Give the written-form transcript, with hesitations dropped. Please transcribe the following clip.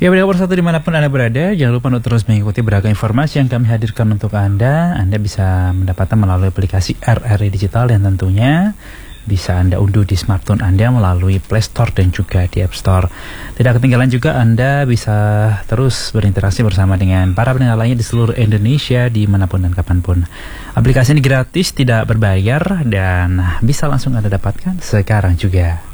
Ya, pendengar satu dimanapun Anda berada, jangan lupa untuk terus mengikuti beragam informasi yang kami hadirkan untuk Anda. Anda bisa mendapatkan melalui aplikasi RRI Digital yang tentunya bisa Anda unduh di smartphone Anda melalui Play Store dan juga di App Store. Tidak ketinggalan juga Anda bisa terus berinteraksi bersama dengan para pendengar lainnya di seluruh Indonesia dimanapun dan kapanpun. Aplikasi ini gratis, tidak berbayar, dan bisa langsung Anda dapatkan sekarang juga.